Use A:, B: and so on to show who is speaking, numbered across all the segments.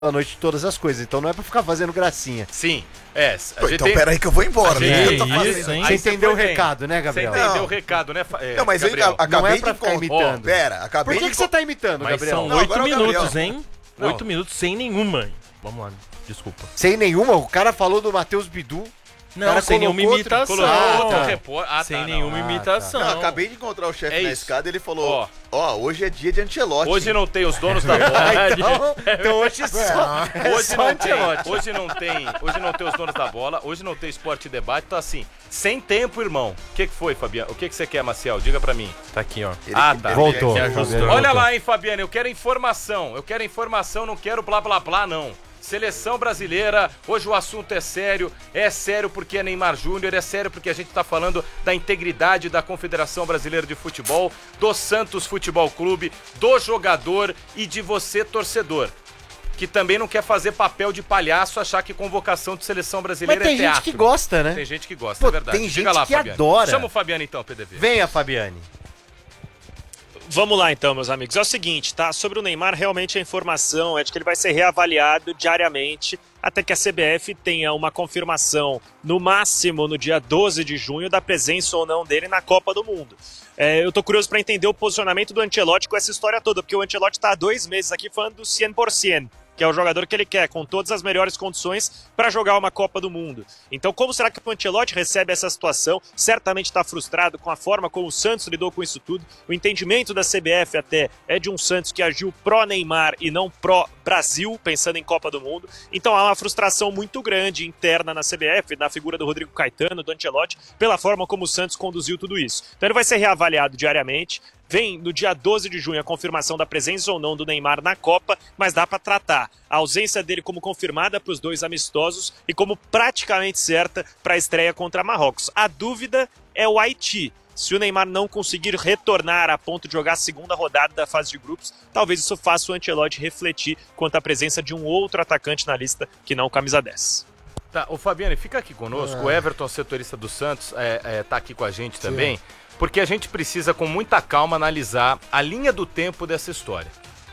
A: a noite de todas as coisas, então não é pra ficar fazendo gracinha.
B: Sim,
C: Então peraí que eu vou embora.
A: Você entendeu o recado, né, Gabriel?
B: Você entendeu o recado, né,
C: Não, mas
B: Gabriel?
C: eu acabei
A: não é pra ficar imitando.
C: acabei
A: Por que você tá imitando,
D: Mas
A: Gabriel?
D: são
C: Não,
D: 8
C: agora é o
D: minutos,
C: Gabriel.
D: hein?
B: Não.
D: 8 minutos sem nenhuma. Vamos lá, desculpa.
A: Sem nenhuma? O cara falou do Matheus Bidu.
D: Não,
A: cara
D: sem nenhuma
A: colocou
D: imitação.
B: Colocou outro
A: tá.
B: repórter.
D: Sem nenhuma imitação.
C: Não, acabei de encontrar o chefe
B: É
C: na
B: isso.
C: escada, ele falou, hoje é dia de Ancelotti.
B: Hoje não tem os donos da bola.
A: Então hoje só,
B: Hoje não, tem,
A: Ancelotti.
B: hoje não tem os donos da bola, hoje não tem esporte e debate, então assim, sem tempo, irmão. O que foi, Fabiano? O que você quer, Maciel? Diga pra mim.
D: Tá aqui, ó.
B: Tá.
A: Voltou.
B: Olha lá, hein, Fabiano, eu quero informação, não quero blá blá blá, não. Seleção brasileira, hoje o assunto é sério porque é Neymar Júnior, é sério porque a gente tá falando da integridade da Confederação Brasileira de Futebol, do Santos Futebol Clube, do jogador e de você, torcedor. Que também não quer fazer papel de palhaço, achar que convocação de seleção brasileira
A: Mas tem
B: é teatro.
A: gente que gosta, né?
B: Tem gente que gosta,
A: Pô,
B: é verdade.
A: tem
B: Diga
A: gente
B: lá,
A: que
B: Fabiano.
A: adora.
B: Chama o Fabiano então, PDV.
A: Venha, Fabiane.
E: Vamos lá então, meus amigos. É o seguinte, tá? Sobre o Neymar, realmente a informação é de que ele vai ser reavaliado diariamente até que a CBF tenha uma confirmação, no máximo no dia 12 de junho, da presença ou não dele na Copa do Mundo. Eu tô curioso para entender o posicionamento do Ancelotti com essa história toda, porque o Ancelotti tá há 2 meses aqui falando do 100%. Que é o jogador que ele quer, com todas as melhores condições para jogar uma Copa do Mundo. Então, como será que o Ancelotti recebe essa situação? Certamente está frustrado com a forma como o Santos lidou com isso tudo. O entendimento da CBF até é de um Santos que agiu pró-Neymar e não pró-Brasil, pensando em Copa do Mundo. Então, há uma frustração muito grande interna na CBF, na figura do Rodrigo Caetano, do Ancelotti, pela forma como o Santos conduziu tudo isso. Então, ele vai ser reavaliado diariamente. Vem no dia 12 de junho a confirmação da presença ou não do Neymar na Copa, mas dá para tratar a ausência dele como confirmada para os 2 amistosos e como praticamente certa para a estreia contra Marrocos. A dúvida é o Haiti. Se o Neymar não conseguir retornar a ponto de jogar a segunda rodada da fase de grupos, talvez isso faça o Ancelotti refletir quanto à presença de um outro atacante na lista que não o camisa 10.
B: Tá, o Fabiano, fica aqui conosco. O Everton, setorista do Santos, tá aqui com a gente também. Porque a gente precisa, com muita calma, analisar a linha do tempo dessa história.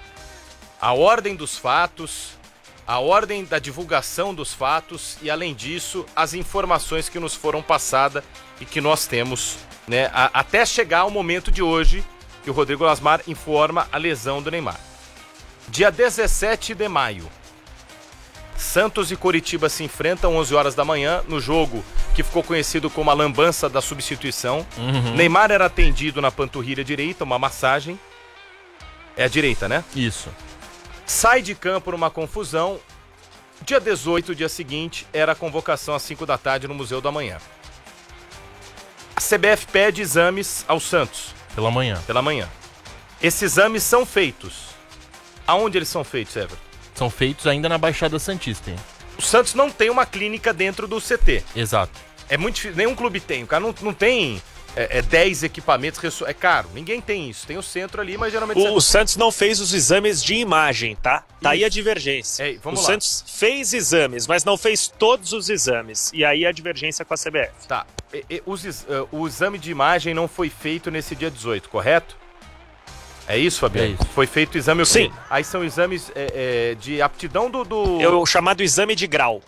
B: A ordem dos fatos, a ordem da divulgação dos fatos e, além disso, as informações que nos foram passadas e que nós temos, né, até chegar ao momento de hoje, que o Rodrigo Lasmar informa a lesão do Neymar. Dia 17 de maio. Santos e Coritiba se enfrentam 11 horas da manhã no jogo que ficou conhecido como a lambança da substituição. Neymar era atendido na panturrilha direita, uma massagem. É a direita, né?
D: Isso.
B: Sai de campo numa confusão. Dia 18, dia seguinte, era a convocação às 5 da tarde no Museu do Amanhã. A CBF pede exames ao Santos.
D: Pela manhã.
B: Esses exames são feitos. Aonde eles são feitos, Everton?
D: São feitos ainda na Baixada Santista, hein?
B: O Santos não tem uma clínica dentro do CT.
D: Exato.
B: É muito difícil, nenhum clube tem. O cara não tem 10 equipamentos, é caro. Ninguém tem isso. Tem o centro ali, mas geralmente...
E: O Santos não fez os exames de imagem, tá? Tá aí a divergência.
B: Vamos
E: o
B: lá.
E: Santos fez exames, mas não fez todos os exames. E aí a divergência com a CBF.
B: Tá. O exame de imagem não foi feito nesse dia 18, correto? É isso, Fabiano?
D: É isso.
B: Foi feito o exame...
E: Sim.
B: Aí são exames de aptidão do...
E: É o chamado exame de grau.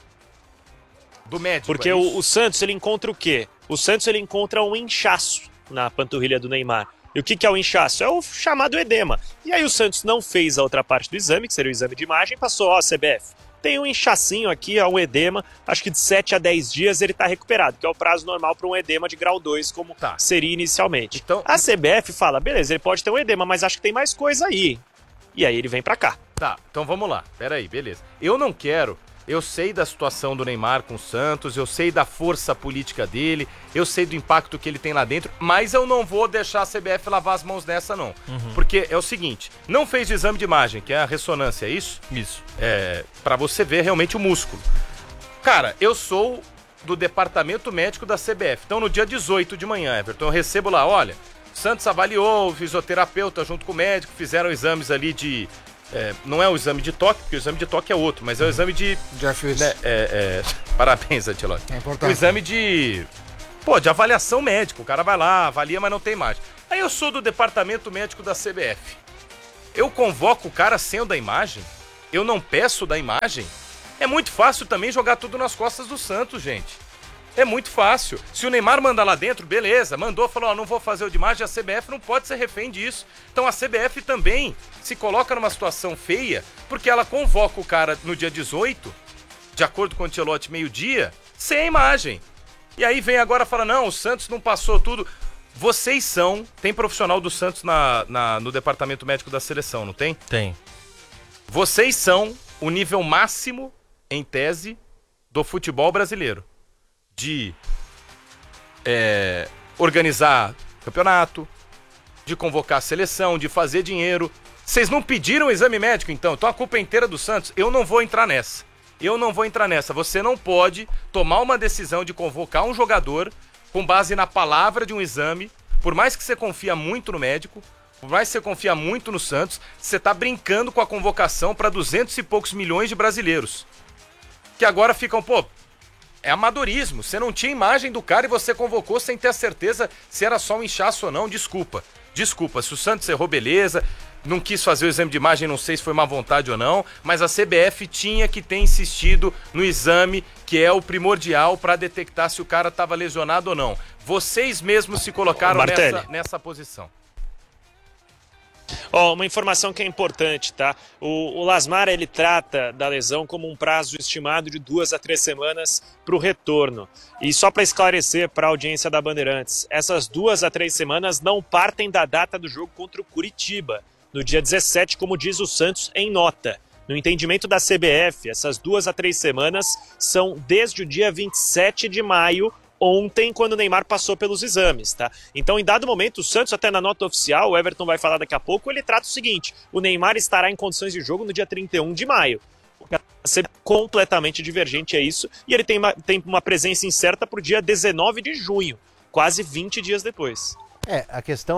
B: Do médico.
E: Porque
B: é isso?
E: o Santos, ele encontra o quê? O Santos, ele encontra um inchaço na panturrilha do Neymar. E o que é o inchaço? É o chamado edema. E aí o Santos não fez a outra parte do exame, que seria o exame de imagem, passou, ó, CBF, tem um inchacinho aqui, é um edema, acho que de 7 a 10 dias ele está recuperado, que é o prazo normal para um edema de grau 2, como seria inicialmente.
B: Então,
E: a CBF fala, beleza, ele pode ter um edema, mas acho que tem mais coisa aí. E aí ele vem para cá.
B: Tá, então vamos lá, peraí, beleza. Eu sei da situação do Neymar com o Santos, eu sei da força política dele, eu sei do impacto que ele tem lá dentro, mas eu não vou deixar a CBF lavar as mãos nessa, não. Porque é o seguinte, não fez exame de imagem, que é a ressonância, é isso?
D: Isso.
B: Pra você ver realmente o músculo. Cara, eu sou do departamento médico da CBF, então no dia 18 de manhã, Everton, eu recebo lá, olha, Santos avaliou, o fisioterapeuta junto com o médico, fizeram exames ali de... não é o exame de toque, porque o exame de toque é outro, mas é o exame de...
F: Já fiz.
B: Né, parabéns, Ancelotti.
F: É importante.
B: O exame de avaliação médica. O cara vai lá, avalia, mas não tem imagem. Aí eu sou do departamento médico da CBF. Eu convoco o cara sem o da imagem? eu não peço da imagem, é muito fácil também jogar tudo nas costas do Santos, gente. É muito fácil. Se o Neymar mandar lá dentro, beleza, mandou, falou, não vou fazer o de imagem, a CBF não pode ser refém disso. Então a CBF também se coloca numa situação feia, porque ela convoca o cara no dia 18, de acordo com o Ancelotti, meio-dia, sem a imagem. E aí vem agora e fala, não, o Santos não passou tudo. Vocês são... Tem profissional do Santos no departamento médico da seleção, não tem?
D: Tem.
B: Vocês são o nível máximo, em tese, do futebol brasileiro. De organizar campeonato, de convocar a seleção, de fazer dinheiro. Vocês não pediram o exame médico, então a culpa é inteira do Santos. Eu não vou entrar nessa. Você não pode tomar uma decisão de convocar um jogador com base na palavra de um exame, por mais que você confia muito no médico, por mais que você confia muito no Santos, você tá brincando com a convocação para 200 e poucos milhões de brasileiros. Que agora ficam, é amadorismo. Você não tinha imagem do cara e você convocou sem ter a certeza se era só um inchaço ou não. Desculpa. Se o Santos errou, beleza. Não quis fazer o exame de imagem, não sei se foi má vontade ou não. Mas a CBF tinha que ter insistido no exame, que é o primordial para detectar se o cara estava lesionado ou não. Vocês mesmos se colocaram nessa posição.
E: Uma informação que é importante, tá? O Lasmar, ele trata da lesão como um prazo estimado de 2 a 3 semanas para o retorno. E só para esclarecer para a audiência da Bandeirantes, essas 2 a 3 semanas não partem da data do jogo contra o Curitiba, no dia 17, como diz o Santos em nota. No entendimento da CBF, essas 2 a 3 semanas são desde o dia 27 de maio, ontem, quando o Neymar passou pelos exames, tá? Então, em dado momento, o Santos, até na nota oficial, o Everton vai falar daqui a pouco, ele trata o seguinte: o Neymar estará em condições de jogo no dia 31 de maio. Ser completamente divergente é isso, e ele tem uma presença incerta para o dia 19 de junho, quase 20 dias depois.
A: A questão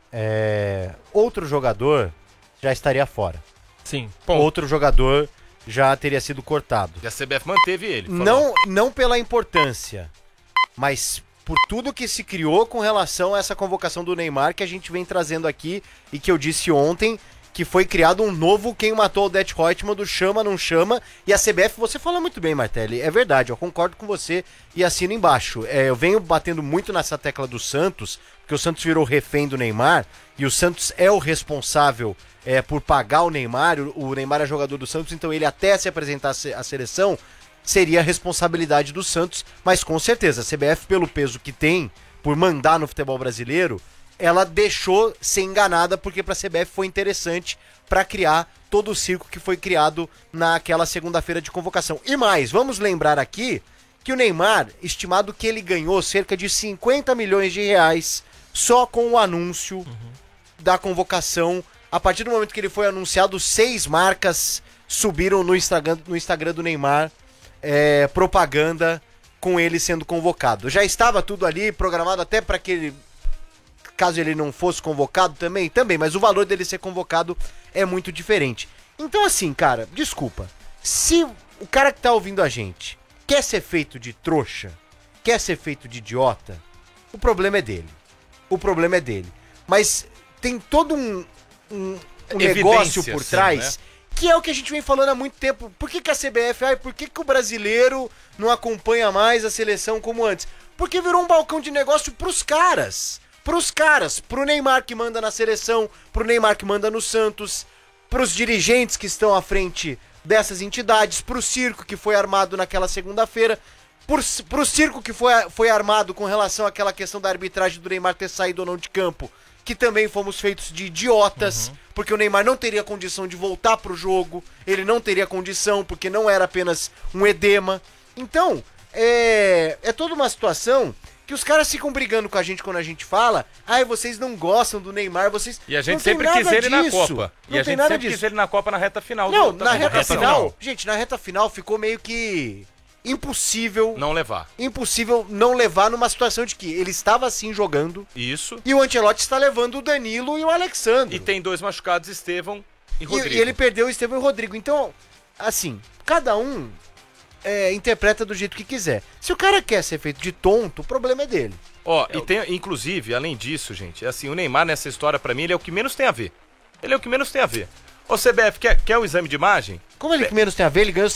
A: outro jogador já estaria fora.
D: Sim.
A: Outro jogador já teria sido cortado.
B: E a CBF manteve ele.
A: Não pela importância, mas por tudo que se criou com relação a essa convocação do Neymar, que a gente vem trazendo aqui e que eu disse ontem, que foi criado um novo quem matou o Det Reutemann, do chama, não chama, e a CBF, você fala muito bem, Martelli, é verdade, eu concordo com você e assino embaixo. Eu venho batendo muito nessa tecla do Santos, porque o Santos virou refém do Neymar, e o Santos é o responsável por pagar o Neymar é jogador do Santos, então ele até se apresentar à seleção, seria a responsabilidade do Santos, mas com certeza, a CBF, pelo peso que tem, por mandar no futebol brasileiro, ela deixou ser enganada, porque para a CBF foi interessante para criar todo o circo que foi criado naquela segunda-feira de convocação. E mais, vamos lembrar aqui que o Neymar, estimado que ele ganhou cerca de 50 milhões de reais só com o anúncio da convocação. A partir do momento que ele foi anunciado, 6 marcas subiram no Instagram do Neymar, propaganda com ele sendo convocado. Já estava tudo ali programado até para que ele, caso ele não fosse convocado também, mas o valor dele ser convocado é muito diferente. Então assim, cara, desculpa, se o cara que tá ouvindo a gente quer ser feito de trouxa, quer ser feito de idiota, o problema é dele. Mas tem todo um negócio por trás, né? Que é o que a gente vem falando há muito tempo. Por que a CBF, por que o brasileiro não acompanha mais a seleção como antes? Porque virou um balcão de negócio pros caras, pro Neymar que manda na seleção, pro Neymar que manda no Santos, pros dirigentes que estão à frente dessas entidades, pro circo que foi armado naquela segunda-feira, pro circo que foi armado com relação àquela questão da arbitragem do Neymar ter saído ou não de campo, que também fomos feitos de idiotas, porque o Neymar não teria condição de voltar pro jogo, ele não teria condição, porque não era apenas um edema. Então, é toda uma situação que os caras ficam brigando com a gente quando a gente fala, vocês não gostam do Neymar, vocês...
B: E a gente sempre quis ele na Copa. E a gente sempre quis ele na Copa na reta final.
A: Não, na reta final, gente, na reta final ficou meio que impossível não levar numa situação de que ele estava assim jogando.
B: Isso.
A: E o Ancelotti está levando o Danilo e o Alexandre.
B: E tem 2 machucados, Estevão e Rodrigo.
A: E ele perdeu o Estevão e o Rodrigo. Então, assim, cada um interpreta do jeito que quiser. Se o cara quer ser feito de tonto, o problema é dele.
B: E tem, inclusive, além disso, gente, assim, o Neymar nessa história, pra mim, ele é o que menos tem a ver. Ô, CBF, quer o exame de imagem?
A: Como ele que menos tem a ver? Ele ganhou